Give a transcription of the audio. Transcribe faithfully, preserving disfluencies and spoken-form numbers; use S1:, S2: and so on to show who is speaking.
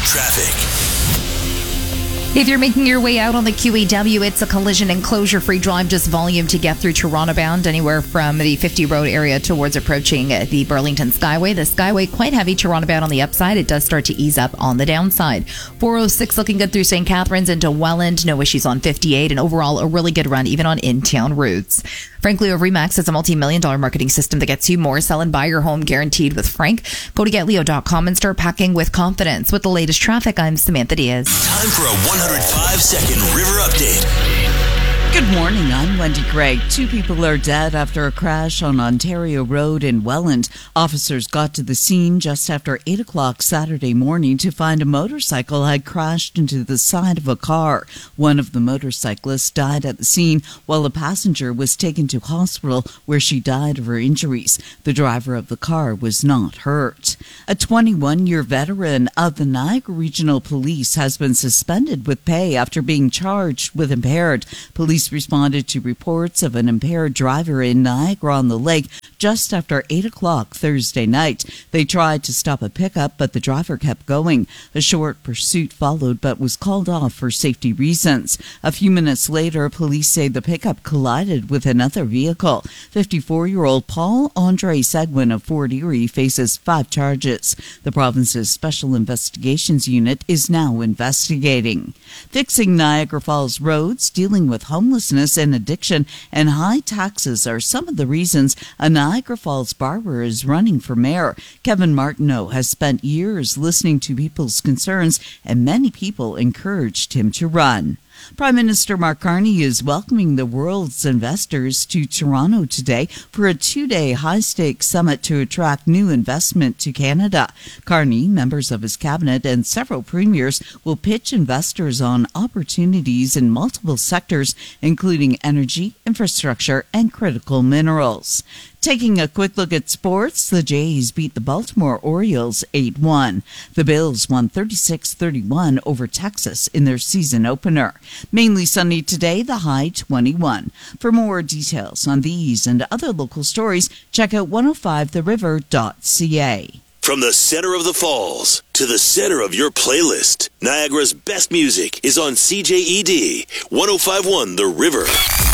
S1: traffic.
S2: If you're making your way out on the Q E W, it's a collision and closure-free drive, just volume to get through Toronto bound, anywhere from the fifty road area towards approaching the Burlington Skyway. The Skyway quite heavy, Toronto bound on the upside. It does start to ease up on the downside. four oh six looking good through Saint Catharines into Welland. No issues on fifty-eight, and overall a really good run even on in-town routes. Frank Leo Remax is a multi-million dollar marketing system that gets you more. Sell and buy your home guaranteed with Frank. Go to get leo dot com and start packing with confidence. With the latest traffic, I'm Samantha Diaz.
S1: Time for a one hundred five second River Update.
S3: Good morning, I'm Wendy Gregg. Two people are dead after a crash on Ontario Road in Welland. Officers got to the scene just after eight o'clock Saturday morning to find a motorcycle had crashed into the side of a car. One of the motorcyclists died at the scene while a passenger was taken to hospital where she died of her injuries. The driver of the car was not hurt. A twenty-one-year veteran of the Niagara Regional Police has been suspended with pay after being charged with impaired. Police responded to reports of an impaired driver in Niagara-on-the-Lake just after eight o'clock Thursday night. They tried to stop a pickup, but the driver kept going. A short pursuit followed, but was called off for safety reasons. A few minutes later, police say the pickup collided with another vehicle. fifty-four-year-old Paul Andre Seguin of Fort Erie faces five charges. The province's Special Investigations Unit is now investigating. Fixing Niagara Falls roads, dealing with homelessness and addiction, and high taxes are some of the reasons a Niagara Falls barber is running for mayor. Kevin Martineau has spent years listening to people's concerns, and many people encouraged him to run. Prime Minister Mark Carney is welcoming the world's investors to Toronto today for a two-day high-stakes summit to attract new investment to Canada. Carney, members of his cabinet, and several premiers will pitch investors on opportunities in multiple sectors, including energy, infrastructure, and critical minerals. Taking a quick look at sports, the Jays beat the Baltimore Orioles eight one. The Bills won thirty-six thirty-one over Texas in their season opener. Mainly sunny today, the high twenty-one. For more details on these and other local stories, check out one oh five the river dot c a.
S1: From the center of the falls to the center of your playlist, Niagara's best music is on C J E D one oh five point one The River.